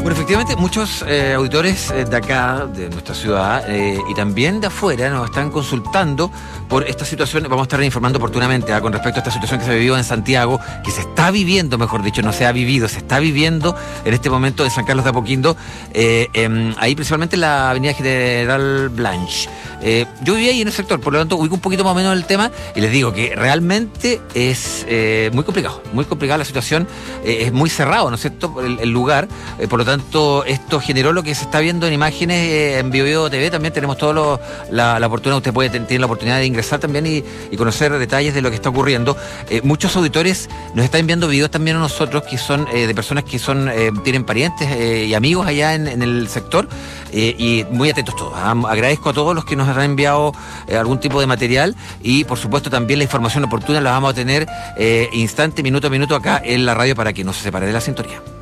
Bueno, efectivamente, muchos auditores de acá, de nuestra ciudad, y también de afuera, nos están consultando por esta situación. Vamos a estar informando oportunamente con respecto a esta situación que se vivió en Santiago, que se está viviendo, mejor dicho, no se ha vivido, se está viviendo en este momento en San Carlos de Apoquindo, ahí principalmente en la avenida General Blanche. Yo vivía ahí en el sector, por lo tanto ubico un poquito más o menos el tema y les digo que realmente es muy complicada la situación, es muy cerrado, ¿no es cierto?, el lugar, por lo tanto esto generó lo que se está viendo en imágenes en BioBio TV. También tenemos la oportunidad, usted tiene la oportunidad de ingresar también y conocer detalles de lo que está ocurriendo. Muchos auditores nos están enviando videos también a nosotros que son de personas que tienen parientes y amigos allá en el sector, y muy atentos todos. Agradezco a todos los que nos han enviado algún tipo de material, y por supuesto también la información oportuna la vamos a tener instante, minuto a minuto acá en la radio para que no se separe de la sintonía.